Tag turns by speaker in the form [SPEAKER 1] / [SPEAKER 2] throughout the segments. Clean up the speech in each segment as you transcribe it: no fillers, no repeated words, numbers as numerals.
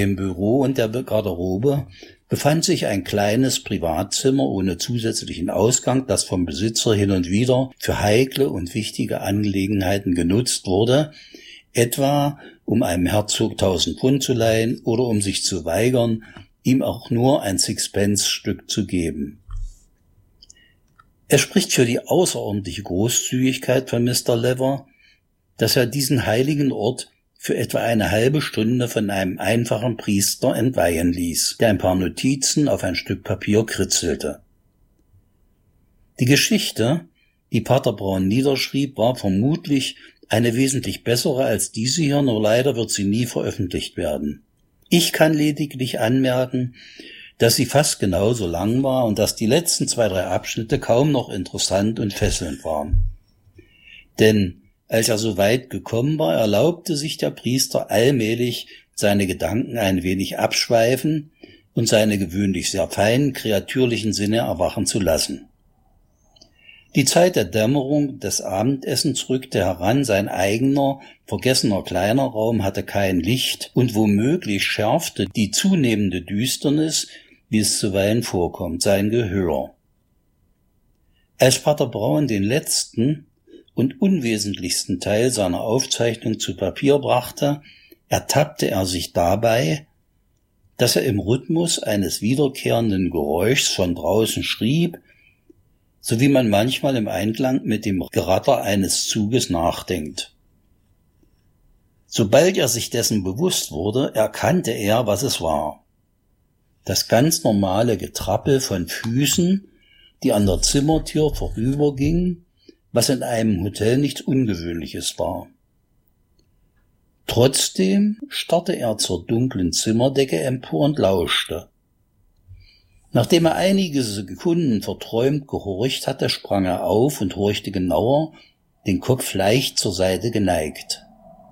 [SPEAKER 1] Im Büro und der Garderobe befand sich ein kleines Privatzimmer ohne zusätzlichen Ausgang, das vom Besitzer hin und wieder für heikle und wichtige Angelegenheiten genutzt wurde, etwa um einem Herzog 1000 Pfund zu leihen oder um sich zu weigern, ihm auch nur ein Sixpence-Stück zu geben. Es spricht für die außerordentliche Großzügigkeit von Mr. Lever, dass er diesen heiligen Ort für etwa eine halbe Stunde von einem einfachen Priester entweihen ließ, der ein paar Notizen auf ein Stück Papier kritzelte. Die Geschichte, die Pater Braun niederschrieb, war vermutlich eine wesentlich bessere als diese hier, nur leider wird sie nie veröffentlicht werden. Ich kann lediglich anmerken, dass sie fast genauso lang war und dass die letzten 2-3 Abschnitte kaum noch interessant und fesselnd waren. Denn als er so weit gekommen war, erlaubte sich der Priester allmählich seine Gedanken ein wenig abschweifen und seine gewöhnlich sehr feinen, kreatürlichen Sinne erwachen zu lassen. Die Zeit der Dämmerung des Abendessens rückte heran, sein eigener, vergessener kleiner Raum hatte kein Licht und womöglich schärfte die zunehmende Düsternis, wie es zuweilen vorkommt, sein Gehör. Als Pater Braun den letzten und unwesentlichsten Teil seiner Aufzeichnung zu Papier brachte, ertappte er sich dabei, dass er im Rhythmus eines wiederkehrenden Geräuschs von draußen schrieb, so wie man manchmal im Einklang mit dem Geratter eines Zuges nachdenkt. Sobald er sich dessen bewusst wurde, erkannte er, was es war. Das ganz normale Getrappel von Füßen, die an der Zimmertür vorübergingen, was in einem Hotel nichts Ungewöhnliches war. Trotzdem starrte er zur dunklen Zimmerdecke empor und lauschte. Nachdem er einige Sekunden verträumt gehorcht hatte, sprang er auf und horchte genauer, den Kopf leicht zur Seite geneigt.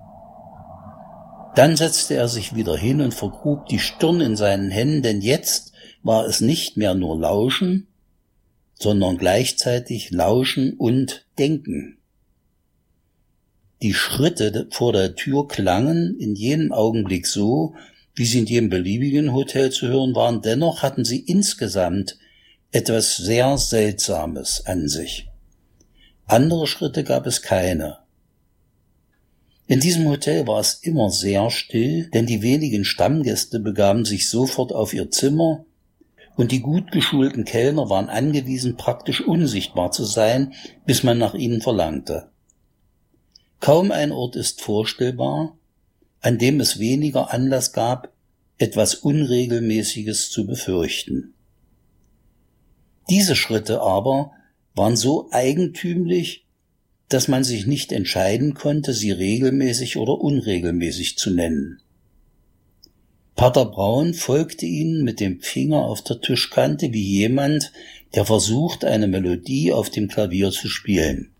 [SPEAKER 1] Dann setzte er sich wieder hin und vergrub die Stirn in seinen Händen, denn jetzt war es nicht mehr nur Lauschen, sondern gleichzeitig Lauschen und Denken. Die Schritte vor der Tür klangen in jenem Augenblick so, wie sie in jedem beliebigen Hotel zu hören waren, dennoch hatten sie insgesamt etwas sehr Seltsames an sich. Andere Schritte gab es keine. In diesem Hotel war es immer sehr still, denn die wenigen Stammgäste begaben sich sofort auf ihr Zimmer, und die gut geschulten Kellner waren angewiesen, praktisch unsichtbar zu sein, bis man nach ihnen verlangte. Kaum ein Ort ist vorstellbar, an dem es weniger Anlass gab, etwas Unregelmäßiges zu befürchten. Diese Schritte aber waren so eigentümlich, dass man sich nicht entscheiden konnte, sie regelmäßig oder unregelmäßig zu nennen. Pater Braun folgte ihnen mit dem Finger auf der Tischkante wie jemand, der versucht, eine Melodie auf dem Klavier zu spielen.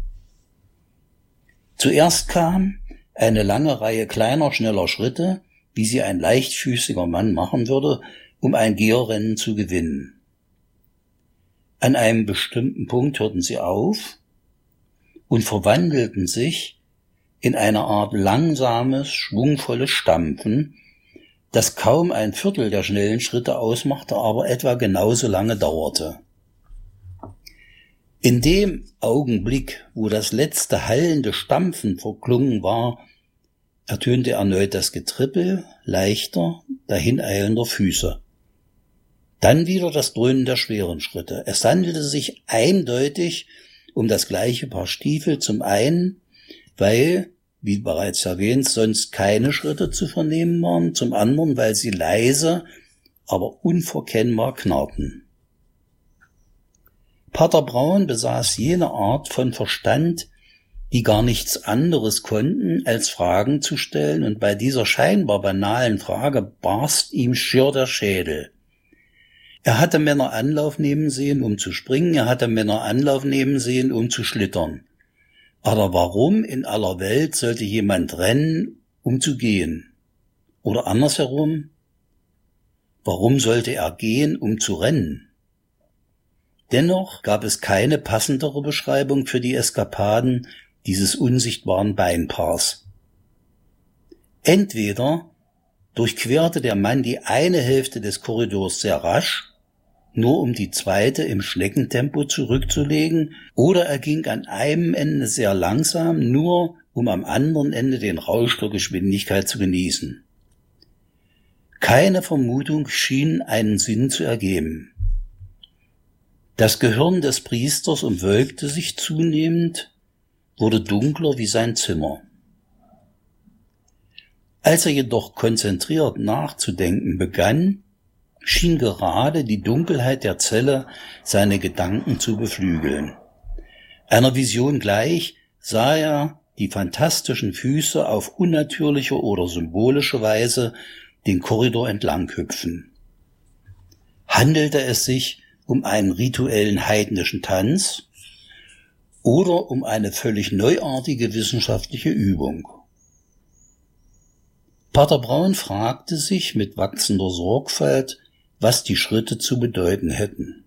[SPEAKER 1] Zuerst kam eine lange Reihe kleiner, schneller Schritte, wie sie ein leichtfüßiger Mann machen würde, um ein Geherrennen zu gewinnen. An einem bestimmten Punkt hörten sie auf und verwandelten sich in eine Art langsames, schwungvolles Stampfen, das kaum ein Viertel der schnellen Schritte ausmachte, aber etwa genauso lange dauerte. In dem Augenblick, wo das letzte hallende Stampfen verklungen war, ertönte erneut das Getrippel leichter, dahineilender Füße. Dann wieder das Dröhnen der schweren Schritte. Es handelte sich eindeutig um das gleiche Paar Stiefel, zum einen, weil, wie bereits erwähnt, sonst keine Schritte zu vernehmen waren, zum anderen, weil sie leise, aber unverkennbar knarrten. Pater Braun besaß jene Art von Verstand, die gar nichts anderes konnten, als Fragen zu stellen, und bei dieser scheinbar banalen Frage barst ihm schier der Schädel. Er hatte Männer Anlauf nehmen sehen, um zu springen, er hatte Männer Anlauf nehmen sehen, um zu schlittern. Aber warum in aller Welt sollte jemand rennen, um zu gehen? Oder andersherum, warum sollte er gehen, um zu rennen? Dennoch gab es keine passendere Beschreibung für die Eskapaden dieses unsichtbaren Beinpaars. Entweder durchquerte der Mann die eine Hälfte des Korridors sehr rasch, nur um die zweite im Schneckentempo zurückzulegen, oder er ging an einem Ende sehr langsam, nur um am anderen Ende den Rausch der Geschwindigkeit zu genießen. Keine Vermutung schien einen Sinn zu ergeben. Das Gehirn des Priesters umwölkte sich zunehmend, wurde dunkler wie sein Zimmer. Als er jedoch konzentriert nachzudenken begann, schien gerade die Dunkelheit der Zelle seine Gedanken zu beflügeln. Einer Vision gleich sah er die fantastischen Füße auf unnatürliche oder symbolische Weise den Korridor entlang hüpfen. Handelte es sich um einen rituellen heidnischen Tanz oder um eine völlig neuartige wissenschaftliche Übung? Pater Braun fragte sich mit wachsender Sorgfalt, was die Schritte zu bedeuten hätten.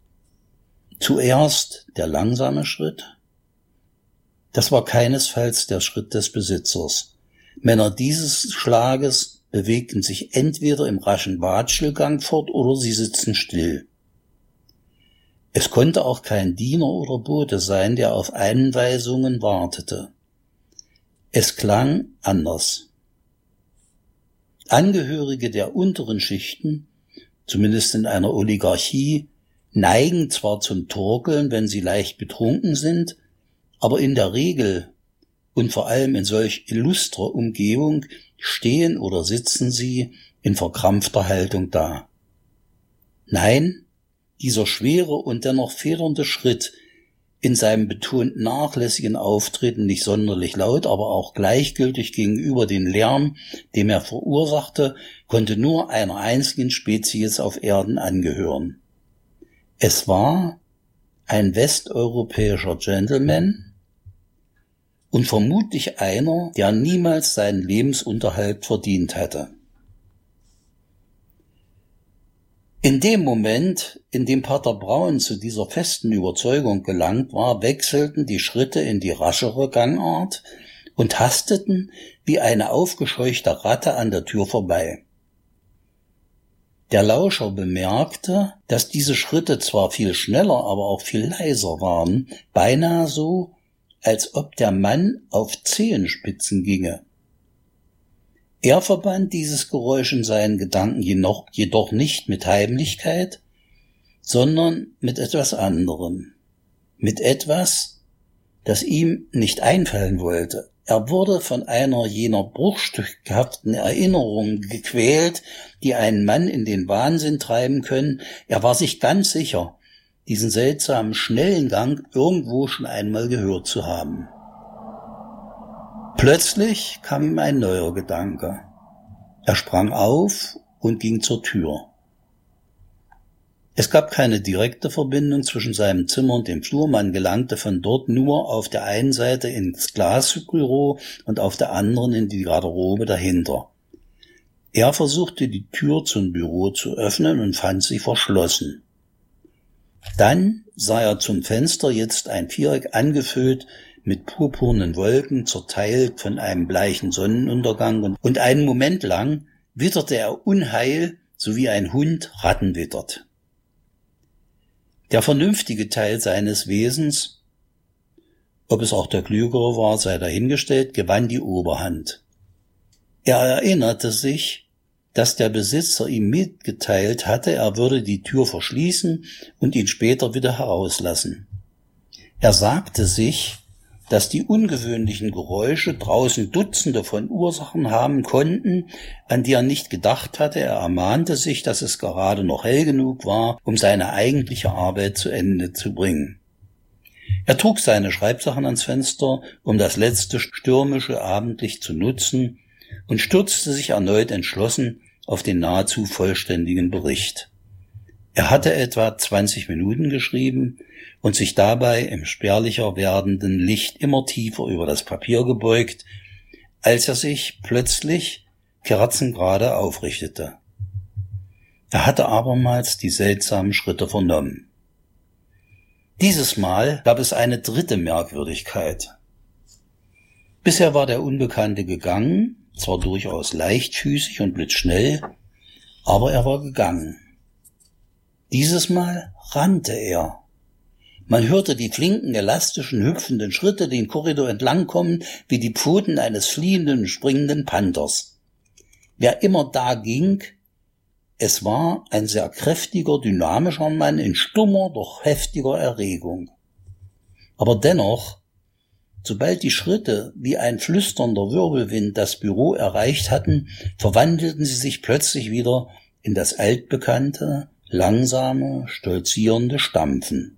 [SPEAKER 1] Zuerst der langsame Schritt. Das war keinesfalls der Schritt des Besitzers. Männer dieses Schlages bewegten sich entweder im raschen Watschelgang fort oder sie sitzen still. Es konnte auch kein Diener oder Bote sein, der auf Anweisungen wartete. Es klang anders. Angehörige der unteren Schichten, zumindest in einer Oligarchie, neigen zwar zum Torkeln, wenn sie leicht betrunken sind, aber in der Regel und vor allem in solch illustrer Umgebung stehen oder sitzen sie in verkrampfter Haltung da. Nein, dieser schwere und dennoch federnde Schritt, in seinem betont nachlässigen Auftreten nicht sonderlich laut, aber auch gleichgültig gegenüber dem Lärm, dem er verursachte, konnte nur einer einzigen Spezies auf Erden angehören. Es war ein westeuropäischer Gentleman und vermutlich einer, der niemals seinen Lebensunterhalt verdient hatte. In dem Moment, in dem Pater Braun zu dieser festen Überzeugung gelangt war, wechselten die Schritte in die raschere Gangart und hasteten wie eine aufgescheuchte Ratte an der Tür vorbei. Der Lauscher bemerkte, dass diese Schritte zwar viel schneller, aber auch viel leiser waren, beinahe so, als ob der Mann auf Zehenspitzen ginge. Er verband dieses Geräusch in seinen Gedanken jedoch nicht mit Heimlichkeit, sondern mit etwas anderem. Mit etwas, das ihm nicht einfallen wollte. Er wurde von einer jener bruchstückhaften Erinnerungen gequält, die einen Mann in den Wahnsinn treiben können. Er war sich ganz sicher, diesen seltsamen, schnellen Gang irgendwo schon einmal gehört zu haben. Plötzlich kam ihm ein neuer Gedanke. Er sprang auf und ging zur Tür. Es gab keine direkte Verbindung zwischen seinem Zimmer und dem Flur. Man gelangte von dort nur auf der einen Seite ins Glasbüro und auf der anderen in die Garderobe dahinter. Er versuchte, die Tür zum Büro zu öffnen und fand sie verschlossen. Dann sah er zum Fenster jetzt ein Viereck angefüllt mit purpurnen Wolken, zerteilt von einem bleichen Sonnenuntergang, und einen Moment lang witterte er Unheil, so wie ein Hund Ratten wittert. Der vernünftige Teil seines Wesens, ob es auch der klügere war, sei dahingestellt, gewann die Oberhand. Er erinnerte sich, dass der Besitzer ihm mitgeteilt hatte, er würde die Tür verschließen und ihn später wieder herauslassen. Er sagte sich, dass die ungewöhnlichen Geräusche draußen Dutzende von Ursachen haben konnten, an die er nicht gedacht hatte. Er ermahnte sich, dass es gerade noch hell genug war, um seine eigentliche Arbeit zu Ende zu bringen. Er trug seine Schreibsachen ans Fenster, um das letzte stürmische Abendlicht zu nutzen, und stürzte sich erneut entschlossen auf den nahezu vollständigen Bericht. Er hatte etwa 20 Minuten geschrieben und sich dabei im spärlicher werdenden Licht immer tiefer über das Papier gebeugt, als er sich plötzlich kerzengerade aufrichtete. Er hatte abermals die seltsamen Schritte vernommen. Dieses Mal gab es eine dritte Merkwürdigkeit. Bisher war der Unbekannte gegangen zwar durchaus leichtfüßig und blitzschnell, aber er war gegangen. Dieses Mal rannte er. Man hörte die flinken, elastischen, hüpfenden Schritte den Korridor entlangkommen, wie die Pfoten eines fliehenden und springenden Panthers. Wer immer da ging, es war ein sehr kräftiger, dynamischer Mann in stummer, doch heftiger Erregung. Aber dennoch, sobald die Schritte wie ein flüsternder Wirbelwind das Büro erreicht hatten, verwandelten sie sich plötzlich wieder in das altbekannte, langsame, stolzierende Stampfen.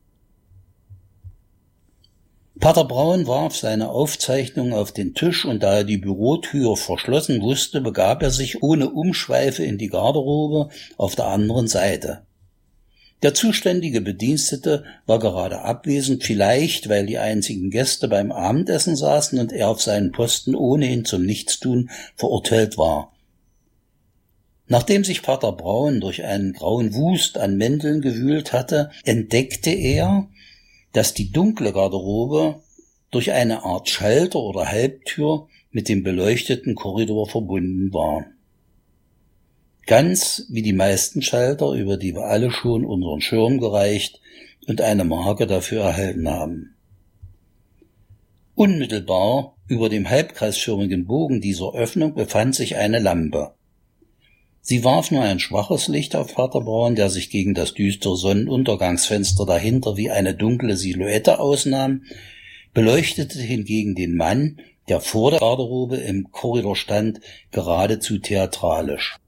[SPEAKER 1] Pater Braun warf seine Aufzeichnung auf den Tisch und da er die Bürotür verschlossen wusste, begab er sich ohne Umschweife in die Garderobe auf der anderen Seite. Der zuständige Bedienstete war gerade abwesend, vielleicht weil die einzigen Gäste beim Abendessen saßen und er auf seinen Posten ohnehin zum Nichtstun verurteilt war. Nachdem sich Pater Braun durch einen grauen Wust an Mänteln gewühlt hatte, entdeckte er, dass die dunkle Garderobe durch eine Art Schalter oder Halbtür mit dem beleuchteten Korridor verbunden war. Ganz wie die meisten Schalter, über die wir alle schon unseren Schirm gereicht und eine Marke dafür erhalten haben. Unmittelbar über dem halbkreisförmigen Bogen dieser Öffnung befand sich eine Lampe. Sie warf nur ein schwaches Licht auf Pater Braun, der sich gegen das düstere Sonnenuntergangsfenster dahinter wie eine dunkle Silhouette ausnahm, beleuchtete hingegen den Mann, der vor der Garderobe im Korridor stand, geradezu theatralisch.